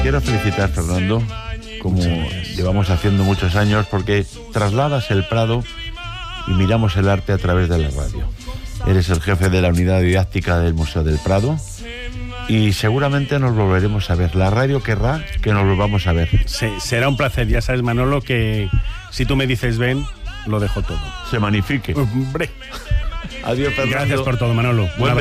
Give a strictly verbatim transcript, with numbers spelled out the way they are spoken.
Quiero felicitar, Fernando, como llevamos haciendo muchos años, porque trasladas el Prado y miramos el arte a través de la radio. Eres el jefe de la unidad didáctica del Museo del Prado y seguramente nos volveremos a ver. La radio querrá que nos volvamos a ver. Sí, será un placer. Ya sabes, Manolo, que si tú me dices ven, lo dejo todo. Se magnifique. Hombre. Adiós, Fernando. Gracias por todo, Manolo. Buen